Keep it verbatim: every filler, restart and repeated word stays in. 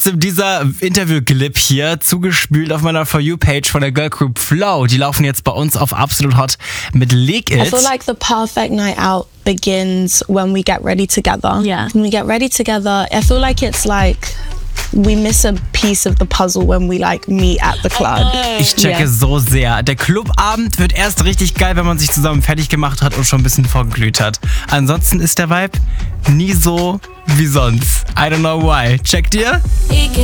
Dieser Interview-Clip hier, zugespült auf meiner For You-Page von der Girl Group Flow. Die laufen jetzt bei uns auf Absolut Hot mit Leg It. I feel like the perfect night out begins when we get ready together. Yeah. When we get ready together, I feel like it's like we miss a piece of the puzzle when we like meet at the club. Ich checke Yeah. so sehr. Der Clubabend wird erst richtig geil, wenn man sich zusammen fertig gemacht hat und schon ein bisschen vorgeglüht hat. Ansonsten ist der Vibe nie so wie sonst. I don't know why. Checkt ihr?